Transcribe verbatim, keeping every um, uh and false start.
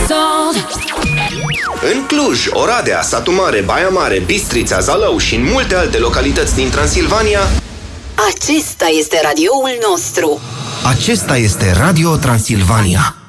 În Cluj, Oradea, Satu Mare, Baia Mare, Bistrița, Zalău și în multe alte localități din Transilvania, acesta este radioul nostru. acesta este Radio Transilvania.